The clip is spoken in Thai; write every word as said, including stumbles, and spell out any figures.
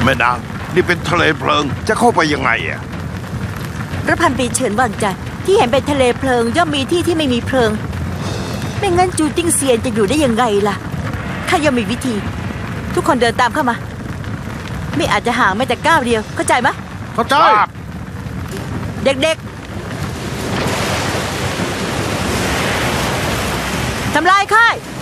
แม่นางนี่เป็นทะเลเพลิงจะเข้าไปยังไงอ่ะพระพันปีเฉินวางใจที่เห็นเป็นทะเลเพลิงย่อมมีที่ที่ไม่มีเพลิงไม่งั้นจูติ้งเซียนจะอยู่ได้ยังไงล่ะข้าย่อมมีวิธีทุกคนเดินตามเข้ามาไม่อาจจะห่างแม้แต่ก้าวเดียวเข้าใจไหมเข้าใจเด็กๆทำลายค่าย